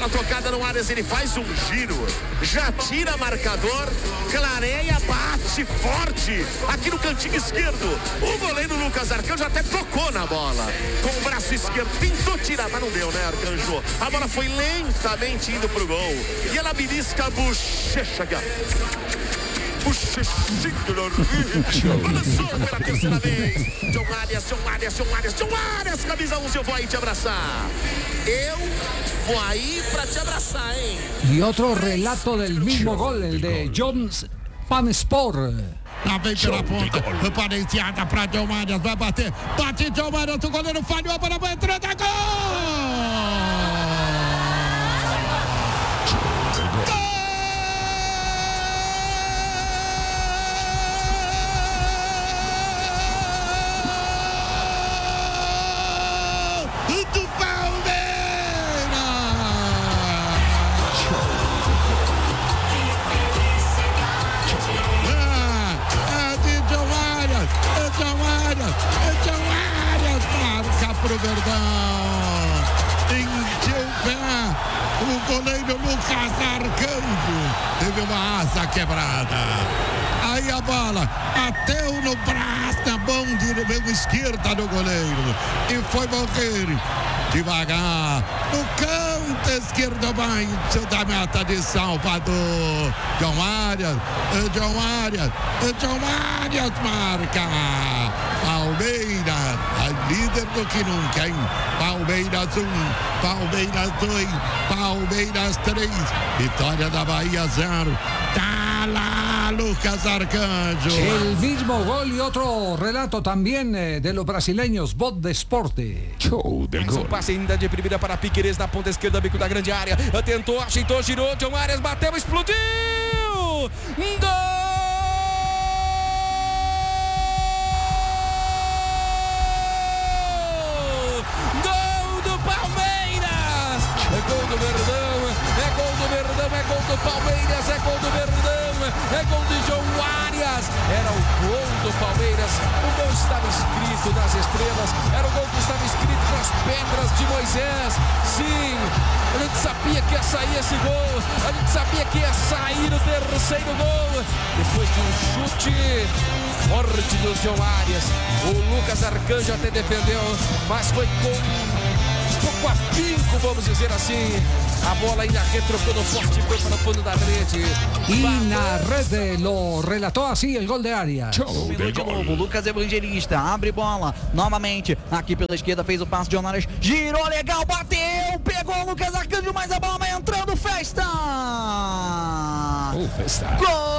bola tocada no Arias, ele faz um giro, já tira marcador, clareia, bate forte aqui no cantinho esquerdo. O goleiro Lucas Arcanjo até tocou na bola com o braço esquerdo, tentou tirar, mas não deu, né, Arcanjo? A bola foi lentamente indo pro gol e ela belisca a bochecha aqui, ó. Balançou pela terceira vez. John Arias, camisa 11, eu vou aí te abraçar. Eu vou aí pra te abraçar, hein? Y otro relato del mismo gol, el de John Fanspor. Lá vem pela ponta, para enfiada pra John Arias, vai bater, bate John Arias, o goleiro falhou, a bola vai entrar, gol! Pro Verdão, encheu o pé, o goleiro Lucas Arcanjo teve uma asa quebrada, aí a bola bateu no braço, na mão esquerda do goleiro e foi morrer devagar no canto esquerdo mais da meta de Salvador. John Arias marca. Palmeiras, líder do que nunca, hein? Palmeiras 1, Palmeiras 2, Palmeiras 3, vitória da Bahia 0. Tá lá Lucas Arcanjo. El mismo gol y otro relato también de los brasileños, Voz de Esporte. Show del gol. Um passe ainda de primeira para Piquerez na ponta esquerda, bico da grande área. Tentou, ajeitou, girou, John Arias bateu, explodiu! Gol! É gol do Palmeiras, é gol do Verdão, é gol de John Arias. Era o gol do Palmeiras, o gol estava escrito nas estrelas, era o gol que estava escrito nas pedras de Moisés. Sim, a gente sabia que ia sair esse gol, a gente sabia que ia sair o terceiro gol. Depois de um chute forte do John Arias, o Lucas Arcanjo até defendeu, mas foi com pouco afinco, vamos dizer assim. A bola ainda retrocou forte, foi para o fundo da rede. Y na rede lo relató así el gol de Arias. Show del De gol. novo, Lucas Evangelista abre bola novamente. Aqui pela esquerda fez o passe de John Arias. Girou legal, bateu, pegou o Lucas Arcanjo, mas a bola vai entrando. Festa! Festa. Gol!